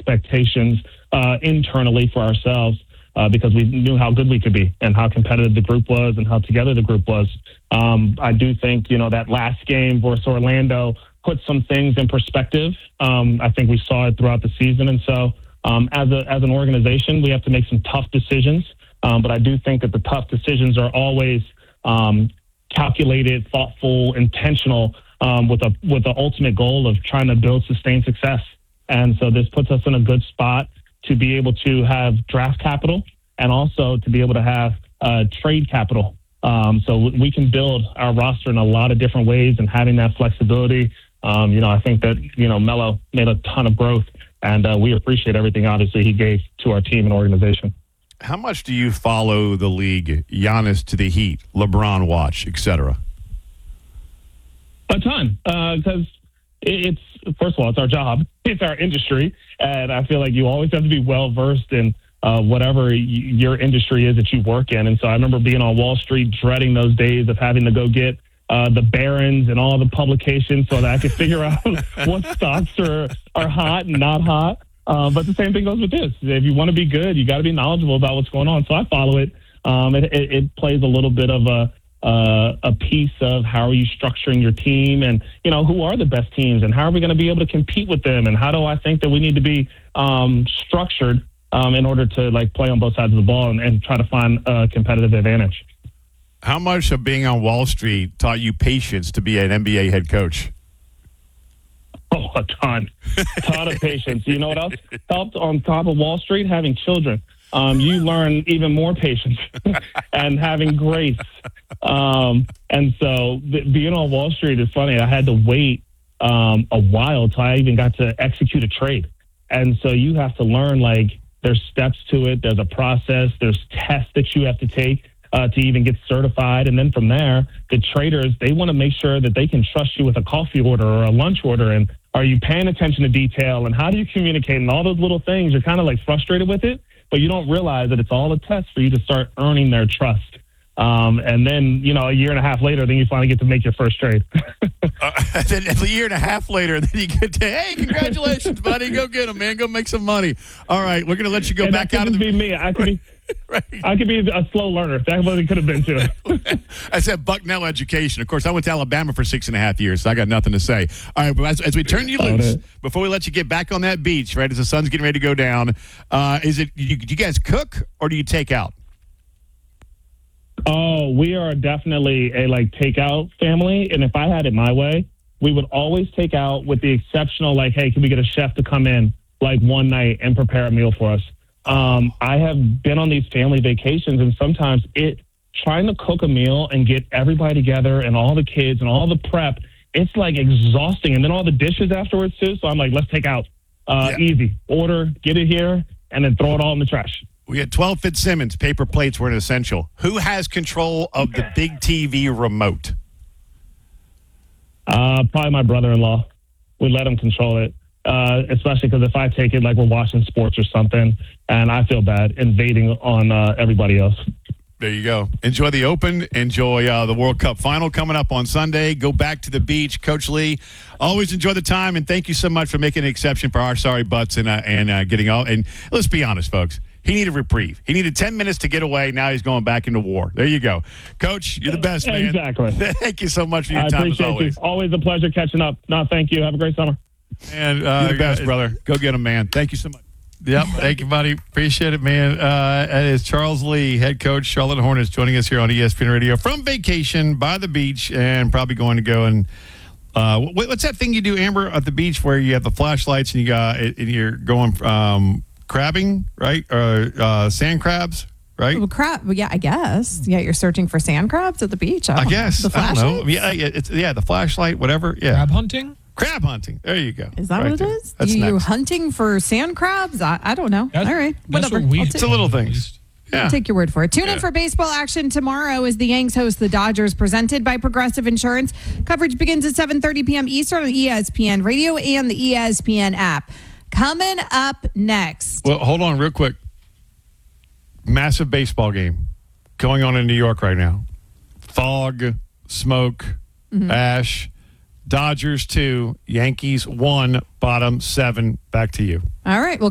expectations internally for ourselves because we knew how good we could be and how competitive the group was and how together the group was. I do think, that last game versus Orlando put some things in perspective. I think we saw it throughout the season. And so as an organization, we have to make some tough decisions. But I do think that the tough decisions are always calculated, thoughtful, intentional, with the ultimate goal of trying to build sustained success. And so this puts us in a good spot to be able to have draft capital and also to be able to have trade capital. So we can build our roster in a lot of different ways, and having that flexibility. I think that, Melo made a ton of growth, and we appreciate everything, obviously, he gave to our team and organization. How much do you follow the league? Giannis to the Heat, LeBron watch, etc.? A ton, because it's, first of all, it's our job. It's our industry. And I feel like you always have to be well-versed in whatever your industry is that you work in. And so I remember being on Wall Street, dreading those days of having to go get the Barron's and all the publications so that I could figure out what stocks are hot and not hot. But the same thing goes with this. If you want to be good, you got to be knowledgeable about what's going on. So I follow it. It plays a little bit of a piece of how are you structuring your team, and who are the best teams, and how are we going to be able to compete with them, and how do I think that we need to be structured in order to play on both sides of the ball and try to find a competitive advantage. How much of being on Wall Street taught you patience to be an NBA head coach? Oh, a ton of patience. You know what else helped on top of Wall Street? Having children. You learn even more patience and having grace. And so being on Wall Street is funny. I had to wait a while till I even got to execute a trade. And so you have to learn, there's steps to it. There's a process. There's tests that you have to take to even get certified. And then from there, the traders, they want to make sure that they can trust you with a coffee order or a lunch order. And are you paying attention to detail? And how do you communicate? And all those little things, you're kind of frustrated with it, but you don't realize that it's all a test for you to start earning their trust. And then, a year and a half later, then you finally get to make your first trade. Then a year and a half later, then you get to, hey, congratulations, buddy. Go get them, man. Go make some money. All right, we're going to let you go and back out of the... be me. I could be... Right. I could be a slow learner. That's what it could have been, too. I said Bucknell education. Of course, I went to Alabama for 6.5 years, so I got nothing to say. All right, but as we turn you loose, before we let you get back on that beach, right, as the sun's getting ready to go down, do you guys cook or do you take out? Oh, we are definitely a takeout family. And if I had it my way, we would always take out, with the exceptional, hey, can we get a chef to come in one night and prepare a meal for us? I have been on these family vacations, and sometimes trying to cook a meal and get everybody together and all the kids and all the prep, it's exhausting. And then all the dishes afterwards too. So I'm let's take out, easy, order, get it here, and then throw it all in the trash. We had 12 Fitzsimmons. Paper plates were an essential. Who has control of the big TV remote? Probably my brother-in-law. We let him control it. Especially because if I take it we're watching sports or something, and I feel bad invading on everybody else. There you go. Enjoy the Open. Enjoy the World Cup final coming up on Sunday. Go back to the beach. Coach Lee, always enjoy the time, and thank you so much for making an exception for our sorry butts and getting all. And let's be honest, folks. He needed reprieve. He needed 10 minutes to get away. Now he's going back into war. There you go. Coach, you're the best, man. Exactly. Thank you so much for your time, appreciate as always. You. Always a pleasure catching up. No, thank you. Have a great summer. And you're the best, brother. Go get him, man. Thank you so much. Yep. Thank you, buddy. Appreciate it, man. That is Charles Lee, head coach, Charlotte Hornets, joining us here on ESPN Radio from vacation by the beach, and probably going to go and what's that thing you do, Amber, at the beach where you have the flashlights and you're going crabbing, right? Sand crabs, right? Well, yeah, I guess. Yeah, you're searching for sand crabs at the beach. I guess. The I don't know. Yeah, the flashlight, whatever. Yeah. Crab hunting? Crab hunting. There you go. Is that what it is? That's you're hunting for sand crabs? I don't know. All right. Whatever. It's a little things. Yeah. I'll take your word for it. Tune in for baseball action tomorrow as the Yanks host the Dodgers, presented by Progressive Insurance. Coverage begins at 7:30 p.m. Eastern on ESPN Radio and the ESPN app. Coming up next. Well, hold on real quick. Massive baseball game going on in New York right now. Fog, smoke, ash. Dodgers 2, Yankees 1, bottom 7. Back to you. All right. Well,